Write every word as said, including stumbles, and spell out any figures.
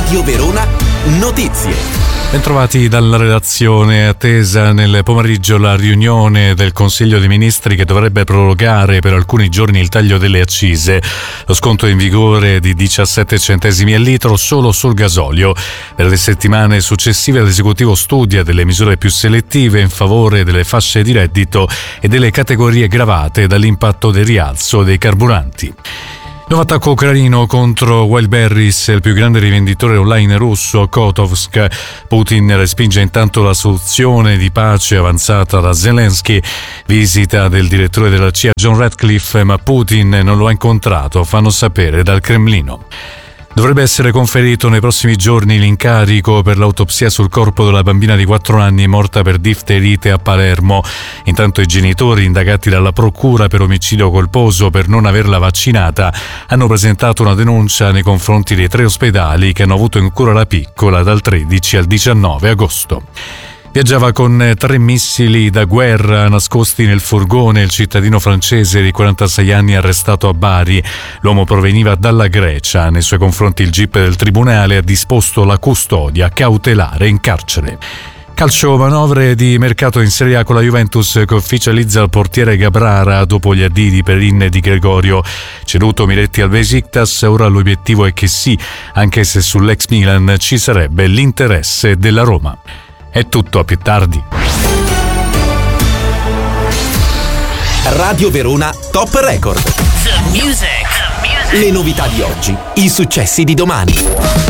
Radio Verona Notizie. Bentrovati dalla redazione. Attesa nel pomeriggio la riunione del Consiglio dei Ministri che dovrebbe prorogare per alcuni giorni il taglio delle accise. Lo sconto è in vigore di diciassette centesimi al litro solo sul gasolio. Per le settimane successive l'esecutivo studia delle misure più selettive in favore delle fasce di reddito e delle categorie gravate dall'impatto del rialzo dei carburanti. Nuovo attacco ucraino contro Wildberries, il più grande rivenditore online russo, Kotovsk. Putin respinge intanto la soluzione di pace avanzata da Zelensky. Visita del direttore della C I A John Ratcliffe, ma Putin non lo ha incontrato, fanno sapere dal Cremlino. Dovrebbe essere conferito nei prossimi giorni l'incarico per l'autopsia sul corpo della bambina di quattro anni morta per difterite a Palermo. Intanto i genitori, indagati dalla procura per omicidio colposo per non averla vaccinata, hanno presentato una denuncia nei confronti dei tre ospedali che hanno avuto in cura la piccola dal tredici al diciannove agosto. Viaggiava con tre missili da guerra nascosti nel furgone il cittadino francese di quarantasei anni arrestato a Bari. L'uomo proveniva dalla Grecia. Nei suoi confronti il G I P del Tribunale ha disposto la custodia cautelare in carcere. Calcio, manovre di mercato in Serie A con la Juventus che ufficializza il portiere Gabrara dopo gli addii di Perin e di Gregorio. Ceduto Miretti al Besiktas, ora l'obiettivo è che sì, anche se sull'ex Milan ci sarebbe l'interesse della Roma. È tutto, a più tardi. Radio Verona Top Record. The music. The music. Le novità di oggi, i successi di domani.